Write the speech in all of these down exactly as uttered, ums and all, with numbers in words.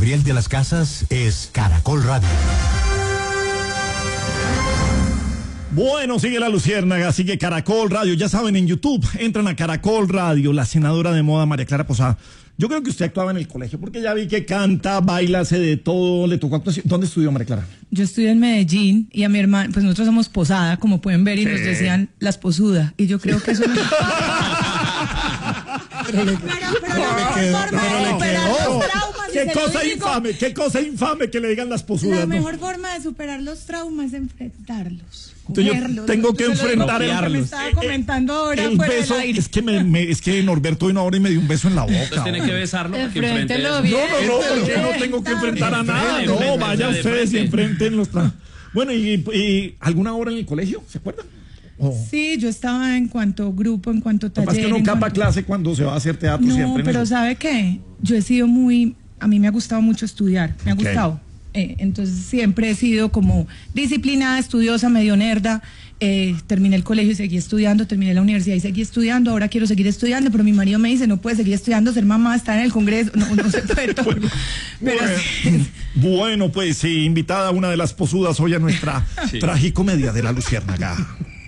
Gabriel de las Casas es Caracol Radio. Bueno, sigue la Luciérnaga, sigue Caracol Radio. Ya saben, en YouTube entran a Caracol Radio. La senadora de moda María Clara Posada. Yo creo que usted actuaba en el colegio, porque ya vi que canta, baila, hace de todo, le tocó actuación. ¿Dónde estudió María Clara? Yo estudié en Medellín y a mi hermana, pues nosotros somos Posada, como pueden ver, y sí. Nos decían las posudas. Y yo creo que eso no... Pero le quedó. Qué cosa infame, qué cosa infame que le digan las posudas. La ¿no? mejor forma de superar los traumas es enfrentarlos. Entonces yo tengo que enfrentar el que me estaba comentando ahora el fuera beso. del aire. Es que me, me, es que Norberto vino ahora y me dio un beso en la boca. Entonces tiene que besarlo porque enfrente Enfréntelo eso. bien. No, no, no, porque no tengo que enfrentar a nada. No, vayan ustedes y enfrenten los traumas. Bueno, y, y ¿alguna hora en el colegio? ¿Se acuerdan? Oh. Sí, yo estaba en cuanto grupo, en cuanto taller. Lo que pasa es que no capa cuanto... clase cuando se va a hacer teatro no, siempre. No, pero ¿no? ¿sabe qué? Yo he sido muy... A mí me ha gustado mucho estudiar, me ha Okay. gustado. Eh, entonces siempre he sido como disciplinada, estudiosa, medio nerda. Eh, terminé el colegio y seguí estudiando, terminé la universidad y seguí estudiando. Ahora quiero seguir estudiando, pero mi marido me dice, no puedes seguir estudiando, ser mamá, estar en el Congreso. No, no se puede todo. Bueno, pero, bueno, bueno, pues sí, invitada una de las posudas hoy a nuestra sí. tragicomedia de la Luciérnaga.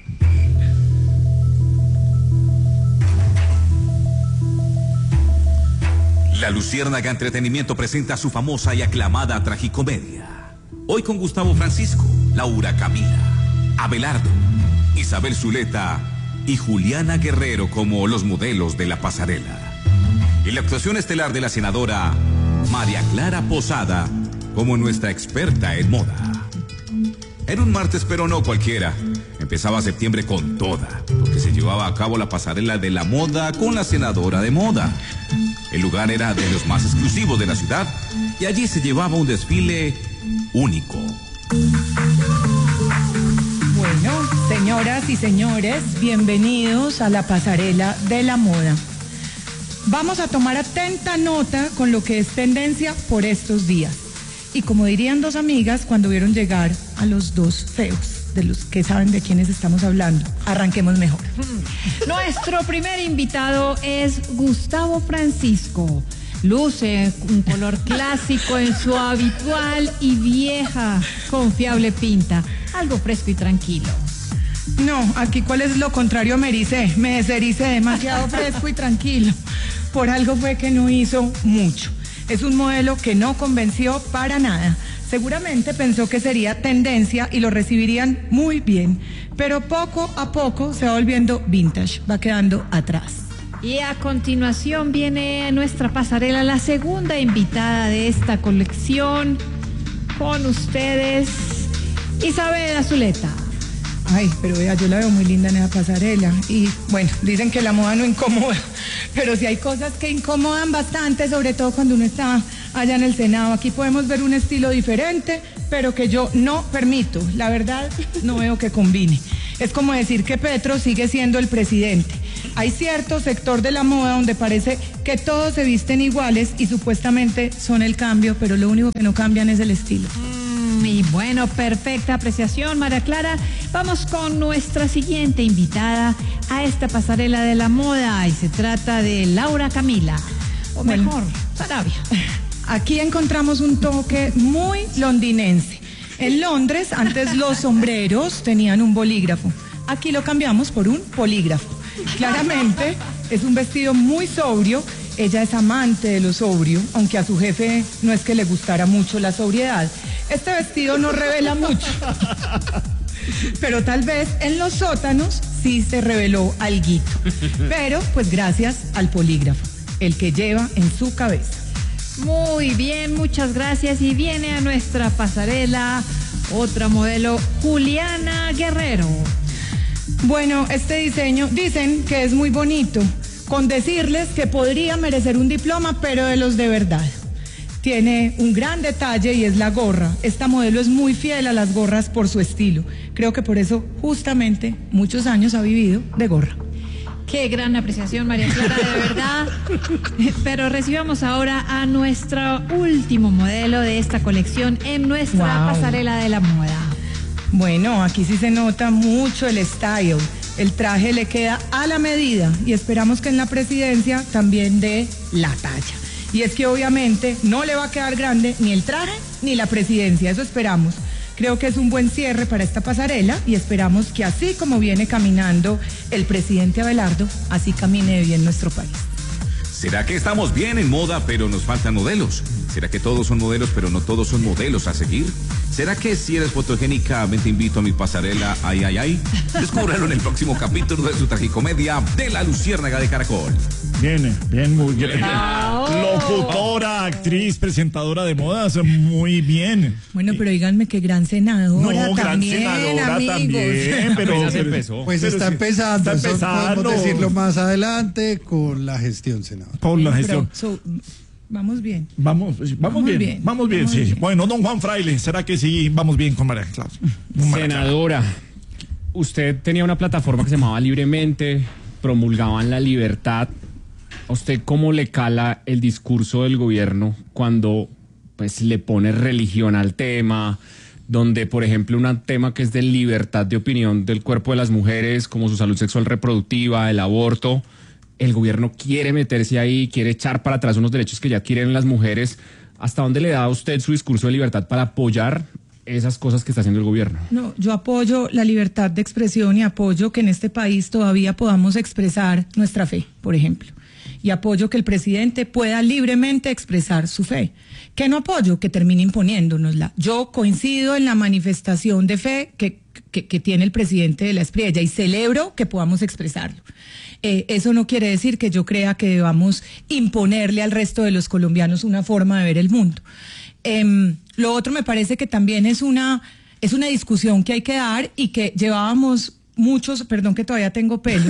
La Luciérnaga Entretenimiento presenta su famosa y aclamada tragicomedia. Hoy con Gustavo Francisco, Laura Camila, Abelardo, Isabel Zuleta y Juliana Guerrero como los modelos de la pasarela. Y la actuación estelar de la senadora María Clara Posada como nuestra experta en moda. Era un martes, pero no cualquiera. Empezaba septiembre con toda, porque se llevaba a cabo la pasarela de la moda con la senadora de moda. El lugar era de los más exclusivos de la ciudad y allí se llevaba un desfile único. Bueno, señoras y señores, bienvenidos a la pasarela de la moda. Vamos a tomar atenta nota con lo que es tendencia por estos días. Y como dirían dos amigas cuando vieron llegar a los dos feos, de los que saben de quiénes estamos hablando, arranquemos mejor. Nuestro primer invitado es Gustavo Francisco. Luce un color clásico en su habitual y vieja, confiable pinta. Algo fresco y tranquilo. No, aquí cuál es lo contrario, me ericé, me desericé, demasiado fresco y tranquilo. Por algo fue que no hizo mucho. Es un modelo que no convenció para nada. Seguramente pensó que sería tendencia y lo recibirían muy bien, pero poco a poco se va volviendo vintage, va quedando atrás. Y a continuación viene nuestra pasarela, la segunda invitada de esta colección. Con ustedes, Isabel Zuleta. Ay, pero vea, yo la veo muy linda en esa pasarela. Y bueno, dicen que la moda no incomoda, pero sí hay cosas que incomodan bastante, sobre todo cuando uno está allá en el Senado. Aquí podemos ver un estilo diferente, pero que yo no permito. La verdad, no veo que combine. Es como decir que Petro sigue siendo el presidente. Hay cierto sector de la moda donde parece que todos se visten iguales y supuestamente son el cambio, pero lo único que no cambian es el estilo. Y bueno, perfecta apreciación, María Clara. Vamos con nuestra siguiente invitada a esta pasarela de la moda y se trata de Laura Camila, o bueno, mejor, Sarabia. Aquí encontramos un toque muy londinense. En Londres, antes los sombreros tenían un bolígrafo. Aquí lo cambiamos por un polígrafo. Claramente es un vestido muy sobrio. Ella es amante de lo sobrio, aunque a su jefe no es que le gustara mucho la sobriedad. Este vestido no revela mucho, pero tal vez en los sótanos sí se reveló alguito. Pero pues gracias al polígrafo, el que lleva en su cabeza. Muy bien, muchas gracias. Y viene a nuestra pasarela otra modelo, Juliana Guerrero. Bueno, este diseño dicen que es muy bonito, con decirles que podría merecer un diploma, pero de los de verdad. Tiene un gran detalle y es la gorra. Esta modelo es muy fiel a las gorras por su estilo. Creo que por eso justamente muchos años ha vivido de gorra. Qué gran apreciación, María Clara, de verdad. Pero recibamos ahora a nuestro último modelo de esta colección en nuestra wow. pasarela de la moda. Bueno, aquí sí se nota mucho el style. El traje le queda a la medida y esperamos que en la presidencia también dé la talla. Y es que obviamente no le va a quedar grande ni el traje ni la presidencia, eso esperamos. Creo que es un buen cierre para esta pasarela y esperamos que así como viene caminando el presidente Abelardo, así camine bien nuestro país. ¿Será que estamos bien en moda pero nos faltan modelos? ¿Será que todos son modelos pero no todos son modelos a seguir? ¿Será que si eres fotogénica, ven te invito a mi pasarela, ay, ay, ay? Descúbralo en el próximo capítulo de su tragicomedia de La Luciérnaga de Caracol. Bien, bien, muy bien. Locutora, actriz, presentadora de modas, muy bien. Bueno, pero díganme que gran senadora No, gran también, senadora amigos. también, pero Apenas pero- empezó. Pues pero está sí, empezando, está eso empezando. podemos decirlo más adelante con la gestión senadora. Por la Pero, gestión. so, vamos bien. Vamos, vamos, Vamos bien, bien, vamos bien, vamos sí. bien. Bueno, don Juan Fraile, ¿será que sí vamos bien con María Clara? Con María Clara. Senadora, usted tenía una plataforma que se llamaba Libremente, promulgaban la libertad. ¿A usted cómo le cala el discurso del gobierno cuando pues le pone religión al tema? Donde, por ejemplo, un tema que es de libertad de opinión del cuerpo de las mujeres, como su salud sexual reproductiva, el aborto, el gobierno quiere meterse ahí, quiere echar para atrás unos derechos que ya quieren las mujeres. ¿Hasta dónde le da a usted su discurso de libertad para apoyar esas cosas que está haciendo el gobierno? No, yo apoyo la libertad de expresión y apoyo que en este país todavía podamos expresar nuestra fe, por ejemplo. Y apoyo que el presidente pueda libremente expresar su fe. ¿Qué no apoyo? Que termine imponiéndonosla. Yo coincido en la manifestación de fe que, que, que tiene el presidente de la Espriella y celebro que podamos expresarlo. Eh, eso no quiere decir que yo crea que debamos imponerle al resto de los colombianos una forma de ver el mundo. Eh, lo otro me parece que también es una, es una discusión que hay que dar y que llevábamos muchos, perdón que todavía tengo pelos.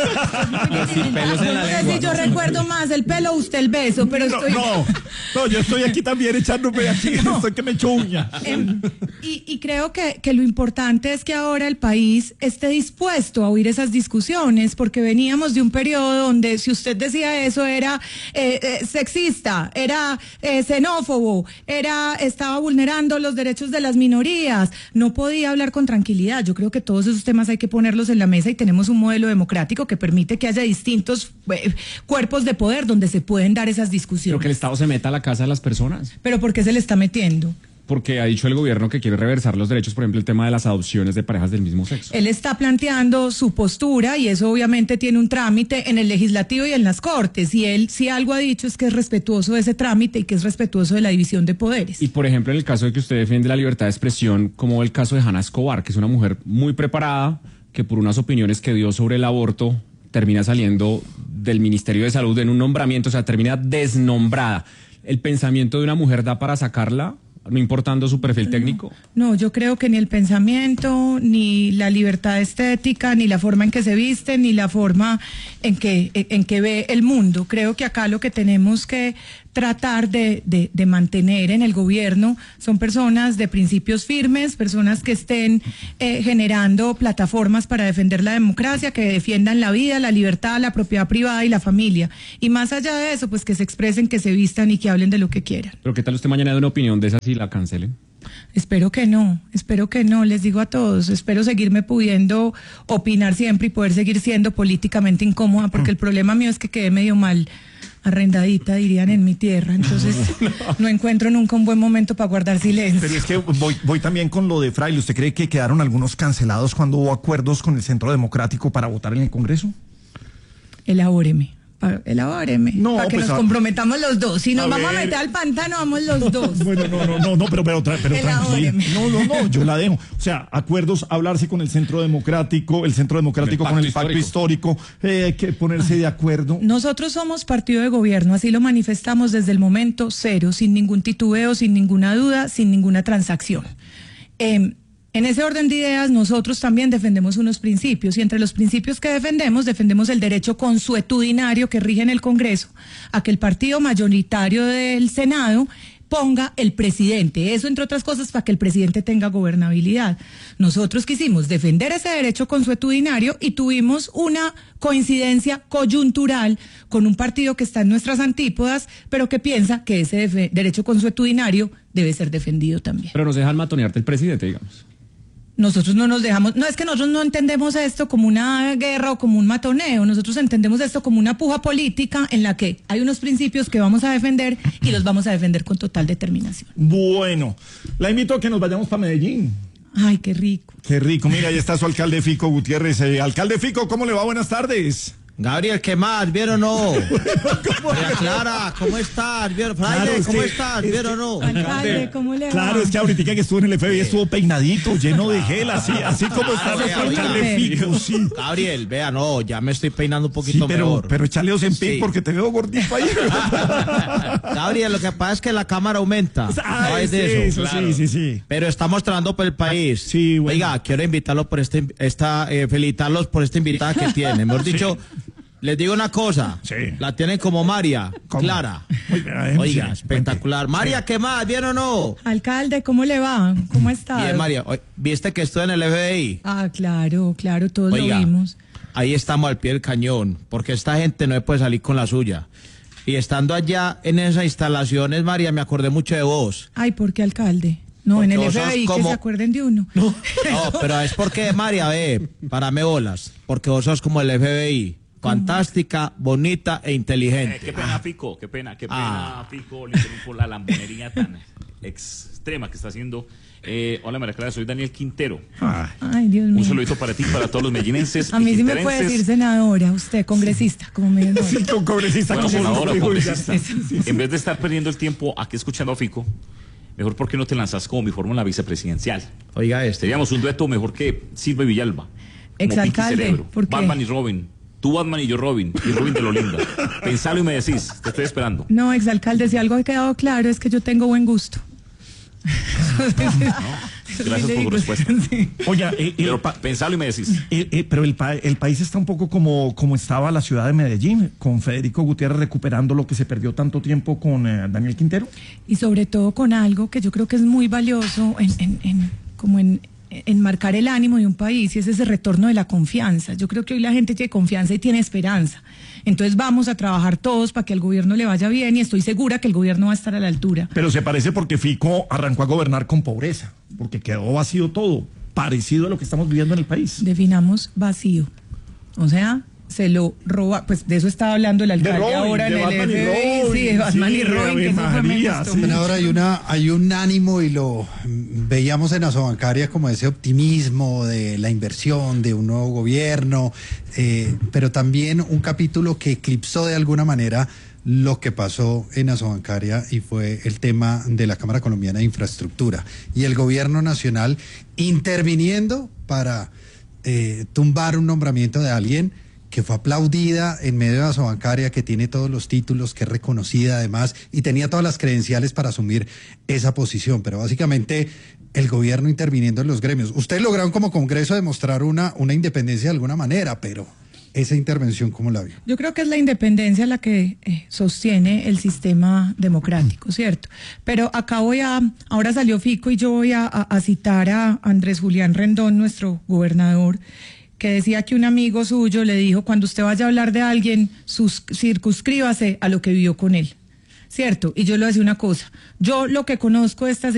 Sí, pelos en la No sé lengua. si yo recuerdo más el pelo o usted el beso, pero No, estoy... no, no, yo estoy aquí también echándome aquí, estoy que me echo uña. Em, y, y creo que, que lo importante es que ahora el país esté dispuesto a oír esas discusiones, porque veníamos de un periodo donde si usted decía eso era eh, eh, sexista, era eh, xenófobo, era estaba vulnerando los derechos de las minorías, no podía hablar con tranquilidad. Yo creo que todos esos temas hay que ponerlos en la mesa y tenemos un modelo democrático que permite que haya distintos eh, cuerpos de poder donde se pueden dar esas Pero discusiones. que el Estado se meta a la casa de las personas. Pero ¿por qué se le está metiendo? Porque ha dicho el gobierno que quiere reversar los derechos, por ejemplo, el tema de las adopciones de parejas del mismo sexo. Él está planteando su postura y eso obviamente tiene un trámite en el legislativo y en las cortes. Y él, si algo ha dicho, es que es respetuoso de ese trámite y que es respetuoso de la división de poderes. Y, por ejemplo, en el caso de que usted defiende la libertad de expresión, como el caso de Hanna Escobar, que es una mujer muy preparada, que por unas opiniones que dio sobre el aborto termina saliendo del Ministerio de Salud en un nombramiento, o sea, termina desnombrada. ¿El pensamiento de una mujer da para sacarla, no importando su perfil técnico? No, yo creo que ni el pensamiento, ni la libertad estética, ni la forma en que se viste, ni la forma en que, en que ve el mundo. Creo que acá lo que tenemos que tratar de, de, de mantener en el gobierno son personas de principios firmes, personas que estén eh, generando plataformas para defender la democracia, que defiendan la vida, la libertad, la propiedad privada y la familia. Y más allá de eso, pues que se expresen, que se vistan y que hablen de lo que quieran. ¿Pero qué tal usted mañana de una opinión de esa si la cancelen? Espero que no, espero que no, les digo a todos, espero seguirme pudiendo opinar siempre y poder seguir siendo políticamente incómoda, porque el problema mío es que quedé medio mal arrendadita, dirían en mi tierra, entonces no, no encuentro nunca un buen momento para guardar silencio. Pero es que voy, voy también con lo de Fraile. ¿Usted cree que quedaron algunos cancelados cuando hubo acuerdos con el Centro Democrático para votar en el Congreso? Elabóreme. Elabóreme, No, para que pues nos a- comprometamos los dos. Si nos a vamos ver. a meter al pantano, vamos los dos. Bueno, no, no, no, no, pero, pero, tra- pero tranquila. Elabóreme. No, no, no, yo la dejo. O sea, acuerdos, hablarse con el Centro Democrático, el Centro Democrático El con pacto el pacto histórico, eh, hay que ponerse de acuerdo. Nosotros somos partido de gobierno, así lo manifestamos desde el momento cero, sin ningún titubeo, sin ninguna duda, sin ninguna transacción. Eh, en ese orden de ideas, nosotros también defendemos unos principios, y entre los principios que defendemos, defendemos el derecho consuetudinario que rige en el Congreso a que el partido mayoritario del Senado ponga el presidente. Eso, entre otras cosas, para que el presidente tenga gobernabilidad. Nosotros quisimos defender ese derecho consuetudinario y tuvimos una coincidencia coyuntural con un partido que está en nuestras antípodas, pero que piensa que ese defe- derecho consuetudinario debe ser defendido también. Pero no se dejan matonearte el presidente, digamos. Nosotros no nos dejamos, no es que nosotros no entendemos esto como una guerra o como un matoneo, nosotros entendemos esto como una puja política en la que hay unos principios que vamos a defender y los vamos a defender con total determinación. Bueno, la invito a que nos vayamos para Medellín. Ay, qué rico. Qué rico, mira, ahí está su alcalde Fico Gutiérrez. Eh, alcalde Fico, ¿cómo le va? Buenas tardes. Gabriel, ¿qué más? ¿Vieron o no? María Clara, ¿cómo estás? ¿Vieron? Fraile, Claro, es ¿cómo que- estás? ¿Vieron o no? Alcalde, ¿cómo le va? Claro, es que ahorita que estuvo en el F B I estuvo peinadito, lleno de gel, así, así como está Ah, nuestro vea, alcalde oiga. Fico, sí. Gabriel, vea, no, ya me estoy peinando un Sí, poquito pero, mejor. pero échale Ozempic Sí. porque te veo gordito ahí. Gabriel, lo que pasa es que la cámara aumenta. Ah, no es sí, de eso, eso. sí, sí, sí. Pero está mostrando por el país. Sí, bueno. Oiga, quiero invitarlos por este, esta, eh, felicitarlos por esta invitada que tienen. Mejor dicho, les digo una cosa. Sí. La tienen como María, ¿Cómo? Clara. Muy bien, eh, Oiga, sí, espectacular. María, ¿qué más? ¿Vieron o no? Alcalde, ¿cómo le va? ¿Cómo está? Bien, María. Oye, ¿viste que estoy en el F B I? Ah, claro, claro, todos Oiga, lo vimos. ahí estamos al pie del cañón, porque esta gente no se puede salir con la suya. Y estando allá en esas instalaciones, María, me acordé mucho de vos. Ay, ¿por qué, alcalde? No, Porque en el vos F sos B I que como- se acuerden de uno. No, pero es porque, María, ve, parame bolas, porque vos sos como el F B I, fantástica, bonita e Eh, inteligente. qué pena, Fico, qué pena, qué Ah. pena, Fico, le interrumpo la lambonería tan extrema que está haciendo. Eh, hola, María Clara, soy Daniel Quintero. Ay, Ay, Dios mío. Un saludito para ti, para todos los mellinenses A y mí sí me puede quinterenses. decir senadora, usted, congresista, como me dijo. sí, con congresista, Bueno, como senadora, nos dijo, congresista. ya está. Sí, sí, sí. En vez de estar perdiendo el tiempo aquí escuchando a Fico, mejor ¿por qué no te lanzas como mi fórmula vicepresidencial? Oiga este. Seríamos un dueto mejor que Silva y Villalba. Como Exalcalde, Pinky Cerebro, ¿por qué? Batman y Robin. Tú Batman y yo Robin. Y Robin de Lolinda. Pensalo y me decís. Te estoy esperando. No, exalcalde, si algo ha quedado claro es que yo tengo buen gusto. Gracias por tu respuesta. Sí. Oiga, eh, eh, Pero pa- pensalo y me decís. Eh, eh, pero el, pa- el país está un poco como, como estaba la ciudad de Medellín, con Federico Gutiérrez recuperando lo que se perdió tanto tiempo con eh, Daniel Quintero. Y sobre todo con algo que yo creo que es muy valioso en, en, en- como en, en marcar el ánimo de un país, y es ese retorno de la confianza. Yo creo que hoy la gente tiene confianza y tiene esperanza. Entonces vamos a trabajar todos para que al gobierno le vaya bien, y estoy segura que el gobierno va a estar a la altura. Pero se parece porque Fico arrancó a gobernar con pobreza, porque quedó vacío todo, parecido a lo que estamos viviendo en el país. Definamos vacío. O sea, se lo roba, pues de eso estaba hablando el alcalde Robin, ahora en de el Batman y F B I, Robin, sí, de Batman sí, y Robin, Ave que eso fue, me María, gustó sí. mucho. Senadora, hay una, hay un ánimo y lo mm, veíamos en Asobancaria como ese optimismo de la inversión, de un nuevo gobierno, eh, pero también un capítulo que eclipsó de alguna manera lo que pasó en Asobancaria, y fue el tema de la Cámara Colombiana de Infraestructura y el gobierno nacional interviniendo para eh, tumbar un nombramiento de alguien que fue aplaudida en medio de Asobancaria, que tiene todos los títulos, que es reconocida además y tenía todas las credenciales para asumir esa posición, pero básicamente el gobierno interviniendo en los gremios. Ustedes lograron como Congreso demostrar una, una independencia de alguna manera, pero esa intervención, ¿cómo la vio? Yo creo que es la independencia la que eh, sostiene el sistema democrático, ¿cierto? Pero acá voy a, ahora salió Fico y yo voy a, a, a citar a Andrés Julián Rendón, nuestro gobernador, que decía que un amigo suyo le dijo: cuando usted vaya a hablar de alguien, sus, circunscríbase a lo que vivió con él, ¿cierto? Y yo le decía una cosa, yo lo que conozco de esta